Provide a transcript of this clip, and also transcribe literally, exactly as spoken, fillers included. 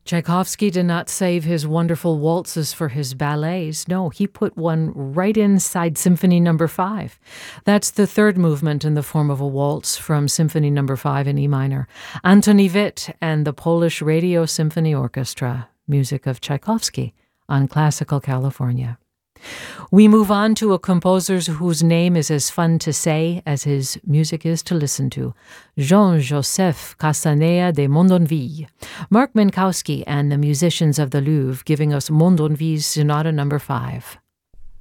Tchaikovsky did not save his wonderful waltzes for his ballets. No, he put one right inside Symphony Number Five. That's the third movement in the form of a waltz from Symphony Number Five in E minor. Antoni Witt and the Polish Radio Symphony Orchestra, music of Tchaikovsky on Classical California. We move on to a composer whose name is as fun to say as his music is to listen to, Jean-Joseph Castaneda de Mondonville. Mark Minkowski and the musicians of the Louvre giving us Mondonville's Sonata Number Five.